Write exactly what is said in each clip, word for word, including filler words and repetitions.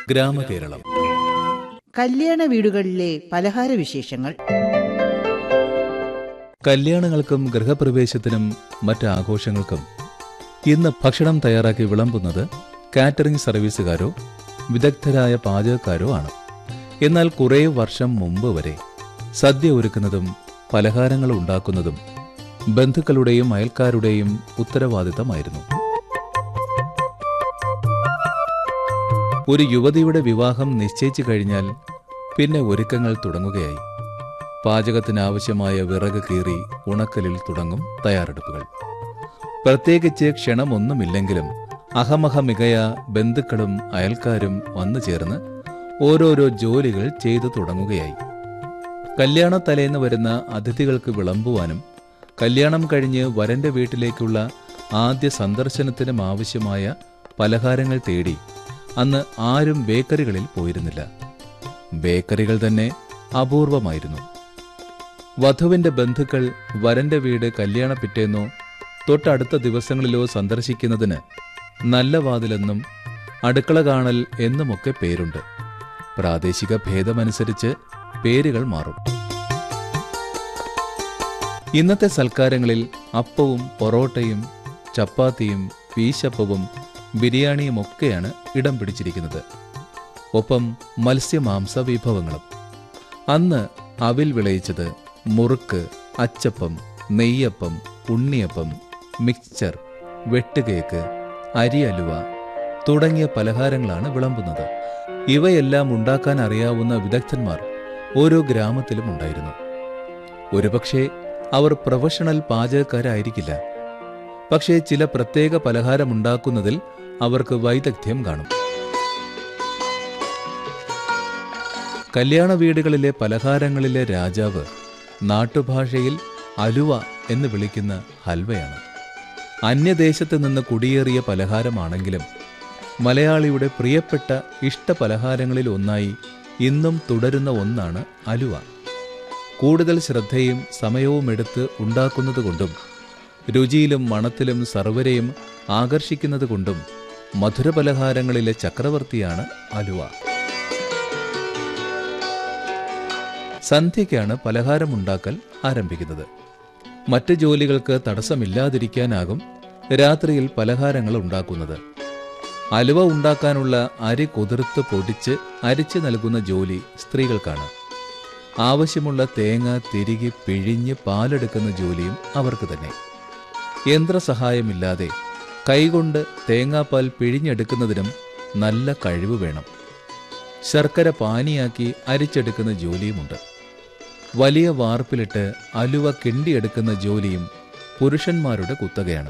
ഗ്രാമകേരളം. കല്യാണ വീടുകളിലെ പലഹാര വിശേഷങ്ങൾ. കല്യാണങ്ങൾക്കും ഗൃഹപ്രവേശത്തിനും മറ്റ് ആഘോഷങ്ങൾക്കും ഇന്ന് ഭക്ഷണം തയ്യാറാക്കി വിളമ്പുന്നത് കാറ്ററിംഗ് സർവീസുകാരോ വിദഗ്ധരായ പാചകക്കാരോ ആണ്. എന്നാൽ കുറേ വർഷം മുമ്പ് വരെ സദ്യ ഒരുക്കുന്നതും പലഹാരങ്ങൾ ഉണ്ടാക്കുന്നതും ബന്ധുക്കളുടെയും അയൽക്കാരുടെയും ഉത്തരവാദിത്തമായിരുന്നു. ഒരു യുവതിയുടെ വിവാഹം നിശ്ചയിച്ചു കഴിഞ്ഞാൽ പിന്നെ ഒരുക്കങ്ങൾ തുടങ്ങുകയായി. പാചകത്തിനാവശ്യമായ വിറക് കീറി ഉണക്കലിൽ തുടങ്ങും തയ്യാറെടുപ്പുകൾ. പ്രത്യേകിച്ച് ക്ഷണമൊന്നുമില്ലെങ്കിലും അഹമഹമികയ ബന്ധുക്കളും അയൽക്കാരും വന്നു ചേർന്ന് ഓരോരോ ജോലികൾ ചെയ്തു തുടങ്ങുകയായി. കല്യാണത്തലേന്ന് വരുന്ന അതിഥികൾക്ക് വിളമ്പുവാനും കല്യാണം കഴിഞ്ഞ് വരന്റെ വീട്ടിലേക്കുള്ള ആദ്യ സന്ദർശനത്തിനും ആവശ്യമായ പലഹാരങ്ങൾ തേടി അന്ന് ആരും ബേക്കറികളിൽ പോയിരുന്നില്ല. ബേക്കറികൾ തന്നെ അപൂർവമായിരുന്നു. വധുവിന്റെ ബന്ധുക്കൾ വരന്റെ വീട് കല്യാണ പിറ്റേന്നോ തൊട്ടടുത്ത ദിവസങ്ങളിലോ സന്ദർശിക്കുന്നതിന് നല്ല വാതിലെന്നും അടുക്കള കാണൽ എന്നുമൊക്കെ പേരുണ്ട്. പ്രാദേശിക ഭേദമനുസരിച്ച് പേരുകൾ മാറും. ഇന്നത്തെ സൽക്കാരങ്ങളിൽ അപ്പവും പൊറോട്ടയും ചപ്പാത്തിയും വീശപ്പവും ബിരിയാണിയുമൊക്കെയാണ് ഇടം പിടിച്ചിരിക്കുന്നത്. ഒപ്പം മത്സ്യമാംസ വിഭവങ്ങളും. അന്ന് അവിൽ വിളയിച്ചത്, മുറുക്ക്, അച്ചപ്പം, നെയ്യപ്പം, ഉണ്ണിയപ്പം, മിക്സ്ചർ, വെട്ടുകേക്ക്, അരിയലുവ തുടങ്ങിയ പലഹാരങ്ങളാണ് വിളമ്പുന്നത്. ഇവയെല്ലാം ഉണ്ടാക്കാൻ അറിയാവുന്ന വിദഗ്ധന്മാർ ഓരോ ഗ്രാമത്തിലും ഉണ്ടായിരുന്നു. ഒരുപക്ഷെ അവർ പ്രൊഫഷണൽ പാചകക്കാരായിരിക്കില്ല. പക്ഷേ ചില പ്രത്യേക പലഹാരമുണ്ടാക്കുന്നതിൽ അവർക്ക് വൈദഗ്ധ്യം കാണും. കല്യാണ വീടുകളിലെ പലഹാരങ്ങളിലെ രാജാവ് നാട്ടുഭാഷയിൽ അലുവ എന്ന് വിളിക്കുന്ന ഹൽവയാണ്. അന്യദേശത്ത് നിന്ന് കുടിയേറിയ പലഹാരമാണെങ്കിലും മലയാളിയുടെ പ്രിയപ്പെട്ട ഇഷ്ടപലഹാരങ്ങളിൽ ഒന്നായി ഇന്നും തുടരുന്ന ഒന്നാണ് അലുവ. കൂടുതൽ ശ്രദ്ധയും സമയവുമെടുത്ത് ഉണ്ടാക്കുന്നതുകൊണ്ടും രുചിയിലും മണത്തിലും സർവരെയും ആകർഷിക്കുന്നതുകൊണ്ടും മധുരപലഹാരങ്ങളിലെ ചക്രവർത്തിയാണ് അലുവ. സന്ധ്യയ്ക്കാണ് പലഹാരമുണ്ടാക്കൽ ആരംഭിക്കുന്നത്. മറ്റ് ജോലികൾക്ക് തടസ്സമില്ലാതിരിക്കാനാകും രാത്രിയിൽ പലഹാരങ്ങൾ ഉണ്ടാക്കുന്നത്. അലുവ ഉണ്ടാക്കാനുള്ള അരി കുതിർത്ത് പൊടിച്ച് അരിച്ചു നൽകുന്ന ജോലി സ്ത്രീകൾക്കാണ്. ആവശ്യമുള്ള തേങ്ങ തിരികെ പിഴിഞ്ഞ് പാലെടുക്കുന്ന ജോലിയും അവർക്ക് തന്നെ. യന്ത്രസഹായമില്ലാതെ കൈകൊണ്ട് തേങ്ങാപ്പാൽ പിഴിഞ്ഞെടുക്കുന്നതിനും നല്ല കഴിവ് വേണം. ശർക്കര പാനിയാക്കി അരിച്ചെടുക്കുന്ന ജോലിയുമുണ്ട്. വലിയ വാർപ്പിലിട്ട് അലുവ കിണ്ടിയെടുക്കുന്ന ജോലിയും പുരുഷന്മാരുടെ കുത്തകയാണ്.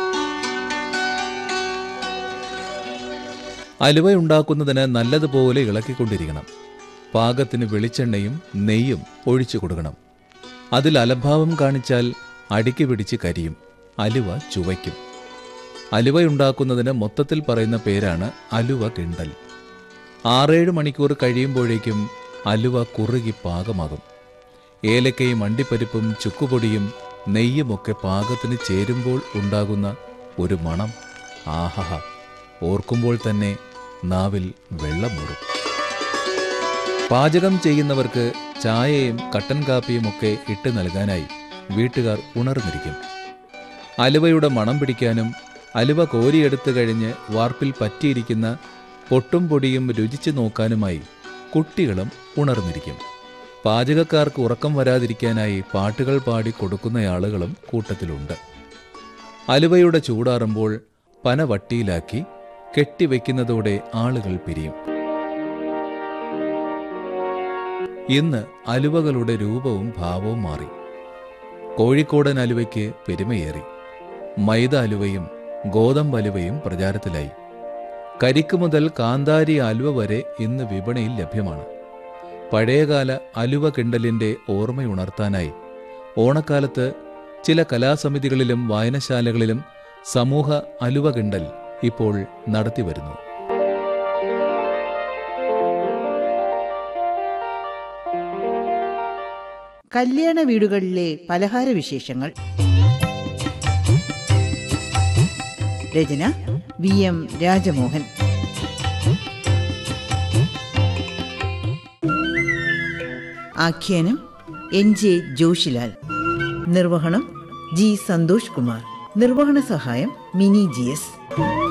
അലുവയുണ്ടാക്കുന്നതിന് നല്ലതുപോലെ ഇളക്കിക്കൊണ്ടിരിക്കണം. പാകത്തിന് വെളിച്ചെണ്ണയും നെയ്യും ഒഴിച്ചു കൊടുക്കണം. അതിൽ അലംഭാവം കാണിച്ചാൽ അടിക്ക് പിടിച്ച് കരിയും, അലുവ ചുവയ്ക്കും. അലുവയുണ്ടാക്കുന്നതിന് മൊത്തത്തിൽ പറയുന്ന പേരാണ് അലുവ കിണ്ടൽ. ആറേഴ് മണിക്കൂർ കഴിയുമ്പോഴേക്കും അലുവ കുറുകി പാകമാകും. ഏലക്കയും അണ്ടിപ്പരിപ്പും ചുക്കുപൊടിയും നെയ്യുമൊക്കെ പാകത്തിന് ചേരുമ്പോൾ ഉണ്ടാകുന്ന ഒരു മണം, ആഹഹ, ഓർക്കുമ്പോൾ തന്നെ നാവിൽ വെള്ളമൂറും. പാചകം ചെയ്യുന്നവർക്ക് ചായയും കട്ടൻ കാപ്പിയുമൊക്കെ ഇട്ട് നൽകാനായി വീട്ടുകാർ ഉണർന്നിരിക്കും. അലുവയുടെ മണം പിടിക്കാനും അലുവ കോരിയെടുത്തു കഴിഞ്ഞ് വാർപ്പിൽ പറ്റിയിരിക്കുന്ന പൊട്ടും പൊടിയും രുചിച്ചു നോക്കാനുമായി കുട്ടികളും ഉണർന്നിരിക്കും. പാചകക്കാർക്ക് ഉറക്കം വരാതിരിക്കാനായി പാട്ടുകൾ പാടി കൊടുക്കുന്നയാളുകളും കൂട്ടത്തിലുണ്ട്. അലുവയുടെ ചൂടാറുമ്പോൾ പന വട്ടിയിലാക്കി കെട്ടിവെക്കുന്നതോടെ ആളുകൾ പിരിയും. ഇന്ന് അലുവകളുടെ രൂപവും ഭാവവും മാറി. കോഴിക്കോടൻ അലുവയ്ക്ക് പെരുമയേറി. മൈദ അലുവയും ഗോതമ്പ് അലുവയും പ്രചാരത്തിലായി. കരിക്ക് മുതൽ കാന്താരി അലുവ വരെ ഇന്ന് വിപണിയിൽ ലഭ്യമാണ്. പഴയകാല അലുവ കിണ്ടലിന്റെ ഓർമ്മയുണർത്താനായി ഓണക്കാലത്ത് ചില കലാസമിതികളിലും വായനശാലകളിലും സമൂഹ അലുവ കിണ്ടൽ ഇപ്പോൾ നടത്തിവരുന്നു. കല്യാണ വീടുകളിലെ പലഹാര വിശേഷങ്ങൾ. രചന വി എം രാജമോഹൻ. ആഖ്യാനം എൻ ജെ ജോഷിലാൽ. നിർവഹണം ജി സന്തോഷ് കുമാർ. നിർവഹണ സഹായം മിനി ജി എസ്.